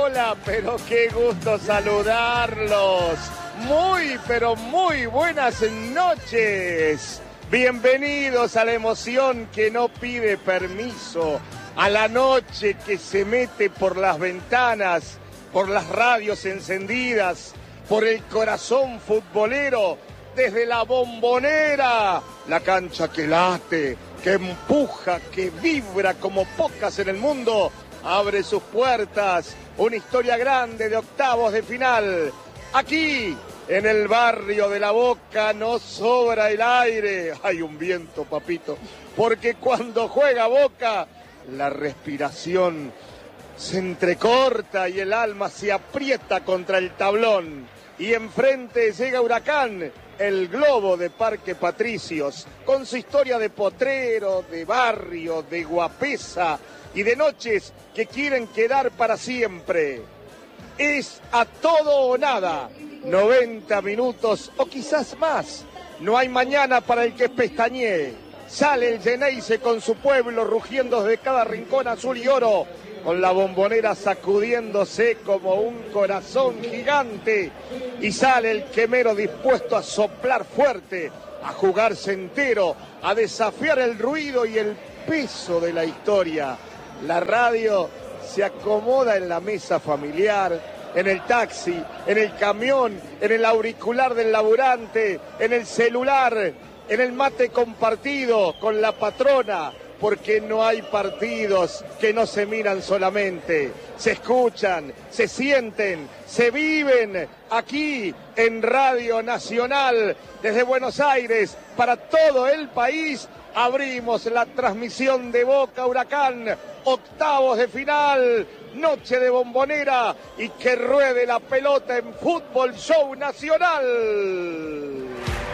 hola, pero qué gusto saludarlos. Muy, pero muy buenas noches. Bienvenidos a la emoción que no pide permiso, a la noche que se mete por las ventanas, por las radios encendidas, por el corazón futbolero, desde la Bombonera, la cancha que late, que empuja, que vibra como pocas en el mundo, abre sus puertas, una historia grande de octavos de final. Aquí, en el barrio de La Boca, no sobra el aire. Hay un viento, papito, porque cuando juega Boca, la respiración se entrecorta y el alma se aprieta contra el tablón. Y enfrente llega Huracán, el globo de Parque Patricios, con su historia de potrero, de barrio, de guapesa y de noches que quieren quedar para siempre. Es a todo o nada, 90 minutos o quizás más. No hay mañana para el que pestañee. Sale el Geneise con su pueblo rugiendo desde cada rincón azul y oro, con la Bombonera sacudiéndose como un corazón gigante. Y sale el quemero dispuesto a soplar fuerte, a jugarse entero, a desafiar el ruido y el peso de la historia. La radio se acomoda en la mesa familiar, en el taxi, en el camión, en el auricular del laburante, en el celular, en el mate compartido con la patrona, porque no hay partidos que no se miran solamente, se escuchan, se sienten, se viven aquí en Radio Nacional. Desde Buenos Aires para todo el país abrimos la transmisión de Boca Huracán, octavos de final, noche de Bombonera, y que ruede la pelota en Fútbol Show Nacional.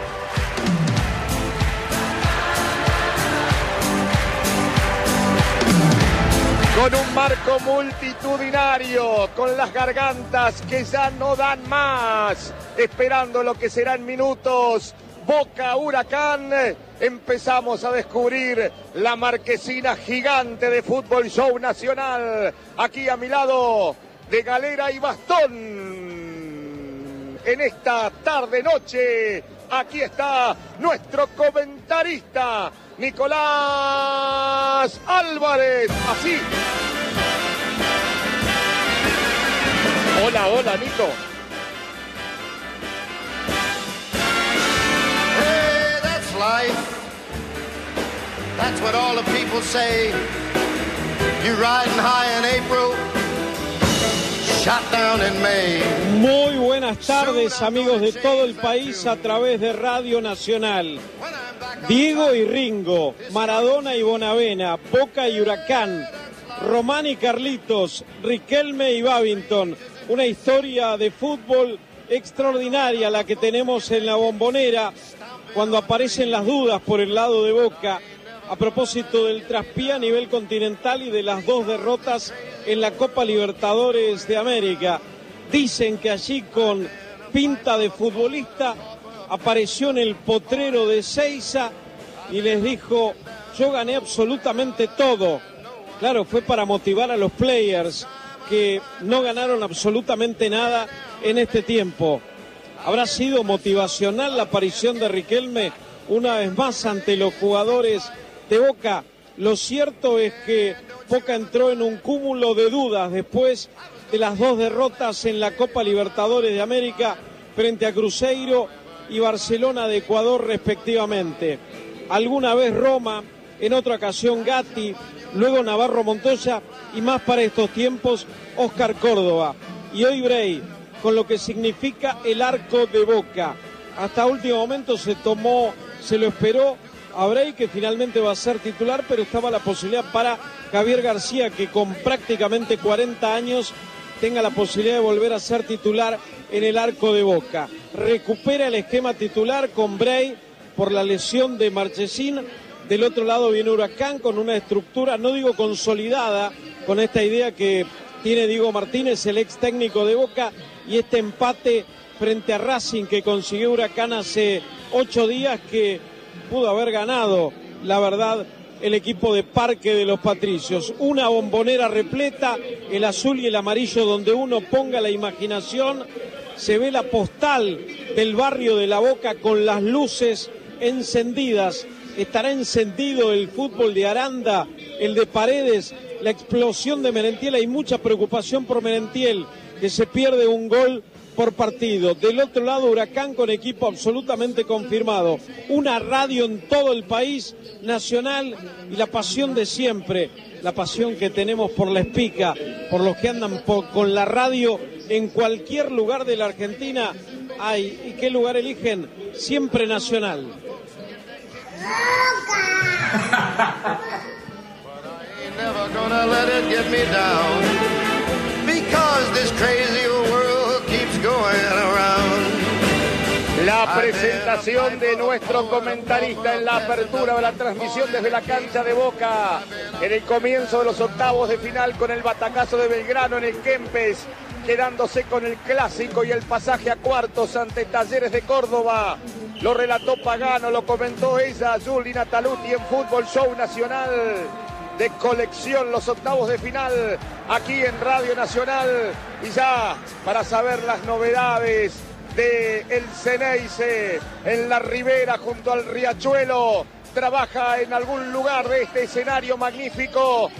Con un marco multitudinario, con las gargantas que ya no dan más, esperando lo que serán minutos. Boca Huracán, empezamos a descubrir la marquesina gigante de Fútbol Show Nacional. Aquí a mi lado, de galera y bastón. En esta tarde-noche, aquí está nuestro comentarista, Nicolás Álvarez. Así. Hola, hola, Nico. Hey, that's life. That's what all the people say. You riding high in April, shot down in May. Muy buenas tardes, amigos de todo el país a través de Radio Nacional. Diego y Ringo, Maradona y Bonavena, Boca y Huracán, Román y Carlitos, Riquelme y Babington. Una historia de fútbol extraordinaria la que tenemos en la Bombonera cuando aparecen las dudas por el lado de Boca a propósito del traspié a nivel continental y de las dos derrotas en la Copa Libertadores de América. Dicen que allí con pinta de futbolista apareció en el potrero de Seiza y les dijo: yo gané absolutamente todo. Claro, fue para motivar a los players que no ganaron absolutamente nada en este tiempo. ¿Habrá sido motivacional la aparición de Riquelme una vez más ante los jugadores de Boca? Lo cierto es que Boca entró en un cúmulo de dudas después de las dos derrotas en la Copa Libertadores de América frente a Cruzeiro y Barcelona de Ecuador respectivamente. Alguna vez Roma, en otra ocasión Gatti, luego Navarro Montoya y más para estos tiempos Oscar Córdoba. Y hoy Bray, con lo que significa el arco de Boca. Hasta último momento se lo esperó a Bray, que finalmente va a ser titular, pero estaba la posibilidad para Javier García, que con prácticamente 40 años tenga la posibilidad de volver a ser titular en el arco de Boca. Recupera el esquema titular con Bray por la lesión de Marchesín. Del otro lado viene Huracán con una estructura, no digo consolidada, con esta idea que tiene Diego Martínez, el ex técnico de Boca, y este empate frente a Racing que consiguió Huracán hace 8 días, que pudo haber ganado, la verdad, el equipo de Parque de los Patricios. Una Bombonera repleta, el azul y el amarillo, donde uno ponga la imaginación, se ve la postal del barrio de La Boca con las luces encendidas. Estará encendido el fútbol de Aranda, el de Paredes, la explosión de Merentiel. Hay mucha preocupación por Merentiel, que se pierde un gol por partido. Del otro lado, Huracán con equipo absolutamente confirmado. Una radio en todo el país, nacional, y la pasión de siempre, la pasión que tenemos por la Espica, por los que andan con la radio en cualquier lugar de la Argentina. ¿Y qué lugar eligen? Siempre nacional. Never gonna let it get me down, because this crazy world keeps going around. La presentación de nuestro comentarista en la apertura de la transmisión desde la cancha de Boca, en el comienzo de los octavos de final, con el batacazo de Belgrano en el Kempes, quedándose con el clásico y el pasaje a cuartos ante Talleres de Córdoba. Lo relató Pagano, lo comentó ella, Juli Nataluti, en Fútbol Show Nacional de colección, los octavos de final aquí en Radio Nacional. Y ya para saber las novedades de el Ceneice en la ribera junto al riachuelo, trabaja en algún lugar de este escenario magnífico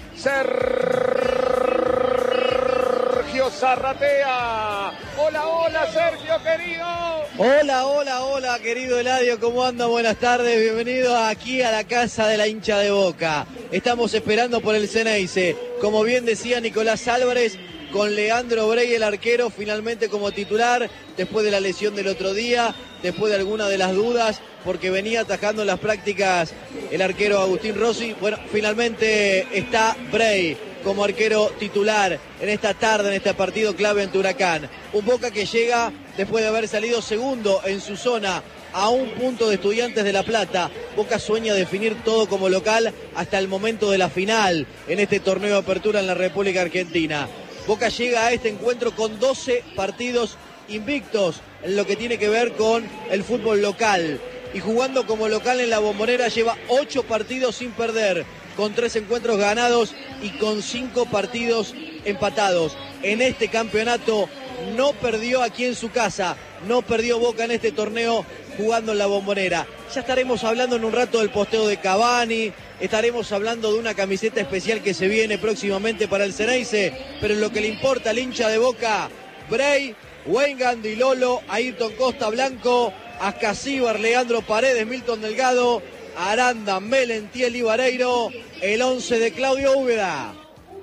Sergio Zarratea. Hola, hola Sergio querido. Hola, querido Eladio, ¿cómo anda? Buenas tardes, bienvenido aquí a la casa de la hincha de Boca. Estamos esperando por el Ceneice, como bien decía Nicolás Álvarez, con Leandro Brey, el arquero, finalmente como titular, después de la lesión del otro día, después de alguna de las dudas, porque venía atajando en las prácticas el arquero Agustín Rossi. Bueno, finalmente está Brey como arquero titular en esta tarde, en este partido clave ante Huracán. Un Boca que llega después de haber salido segundo en su zona, a un punto de Estudiantes de La Plata. Boca sueña definir todo como local hasta el momento de la final en este torneo de apertura en la República Argentina. Boca llega a este encuentro con 12 partidos invictos en lo que tiene que ver con el fútbol local. Y jugando como local en la Bombonera lleva 8 partidos sin perder, con 3 encuentros ganados y con 5 partidos empatados. En este campeonato no perdió aquí en su casa, no perdió Boca en este torneo jugando en la Bombonera. Ya estaremos hablando en un rato del posteo de Cavani, estaremos hablando de una camiseta especial que se viene próximamente para el Ceneice, pero en lo que le importa al hincha de Boca, Brey, Wayne Gandilolo, Ayrton Costa Blanco, Ascasíbar, Leandro Paredes, Milton Delgado, Aranda, Merentiel y Vareiro, el 11 de Claudio Úbeda.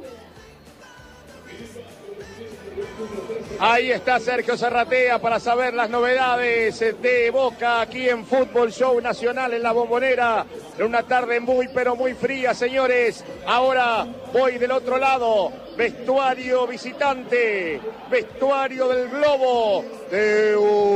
Ahí está Sergio Zarratea para saber las novedades de Boca aquí en Fútbol Show Nacional en la Bombonera. En una tarde muy pero muy fría, señores. Ahora voy del otro lado. Vestuario visitante, vestuario del Globo de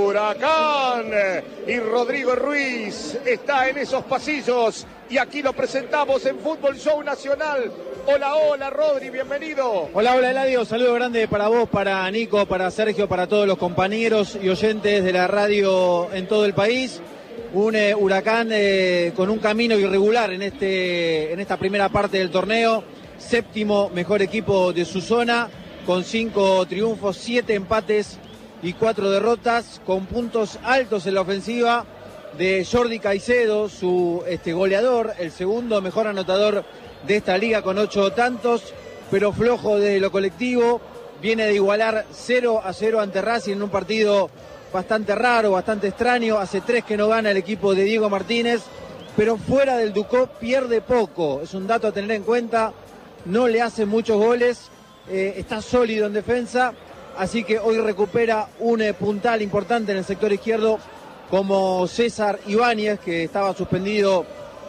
Huracán. Y Rodrigo Ruiz está en esos pasillos. Y aquí lo presentamos en Fútbol Show Nacional. Hola, Rodri, bienvenido. Hola, Eladio, saludo grande para vos, para Nico, para Sergio, para todos los compañeros y oyentes de la radio en todo el país. Un Huracán con un camino irregular en esta primera parte del torneo. Séptimo mejor equipo de su zona, con 5 triunfos, 7 empates y 4 derrotas, con puntos altos en la ofensiva de Jordi Caicedo, su goleador, el segundo mejor anotador de esta liga con 8 tantos, pero flojo desde lo colectivo. Viene de igualar 0-0 ante Racing en un partido bastante raro, bastante extraño. Hace 3 que no gana el equipo de Diego Martínez, pero fuera del Ducó pierde poco. Es un dato a tener en cuenta. No le hace muchos goles, está sólido en defensa, así que hoy recupera un puntal importante en el sector izquierdo como César Ibáñez, que estaba suspendido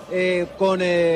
con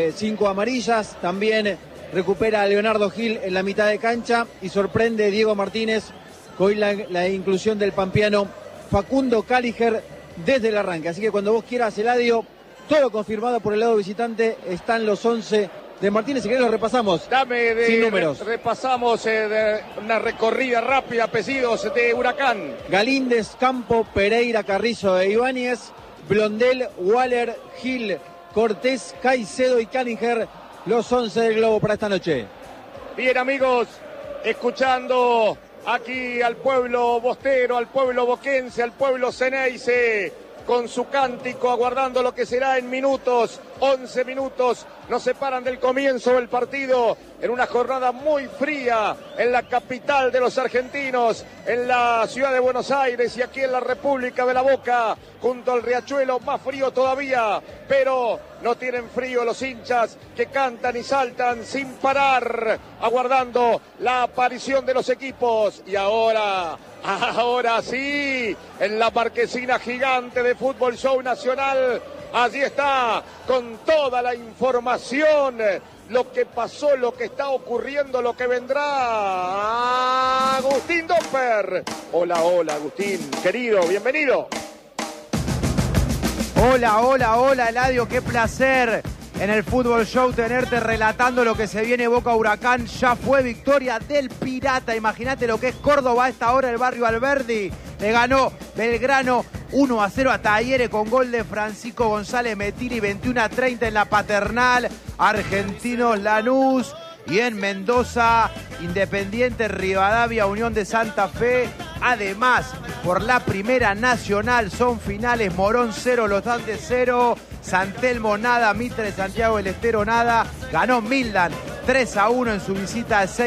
5 amarillas. También recupera a Leonardo Gil en la mitad de cancha y sorprende Diego Martínez con la inclusión del pampeano Facundo Cáliger desde el arranque. Así que cuando vos quieras, Eladio, todo confirmado por el lado visitante, están los 11 de Martínez. Si querés los repasamos. Sin números. Repasamos de una recorrida rápida, apellidos de Huracán. Galíndez, Campo, Pereira, Carrizo e Ibáñez, Blondel, Waller, Gil, Cortés, Caicedo y Cáliger, los 11 del Globo para esta noche. Bien, amigos, escuchando aquí al pueblo bostero, al pueblo boquense, al pueblo ceneice, con su cántico, aguardando lo que será en minutos. 11 minutos nos separan del comienzo del partido, en una jornada muy fría en la capital de los argentinos, en la ciudad de Buenos Aires y aquí en la República de la Boca, junto al riachuelo, más frío todavía, pero no tienen frío los hinchas que cantan y saltan sin parar, aguardando la aparición de los equipos. Y ahora sí, en la marquesina gigante de Fútbol Show Nacional, allí está, con toda la información, lo que pasó, lo que está ocurriendo, lo que vendrá. Agustín Domper. Hola, Agustín, querido, bienvenido. Hola, Eladio, qué placer en el Fútbol Show tenerte relatando lo que se viene Boca Huracán. Ya fue victoria del Pirata, imagínate lo que es Córdoba a esta hora, el barrio Alberdi. Le ganó Belgrano 1-0 a Talleres con gol de Francisco González Metili, 21-30 en la Paternal. Argentinos Lanús. Y en Mendoza, Independiente Rivadavia, Unión de Santa Fe. Además, por la Primera Nacional son finales: Morón 0, Los Andes 0, San Telmo nada, Mitre Santiago del Estero nada. Ganó Mildan 3-1 en su visita a 6.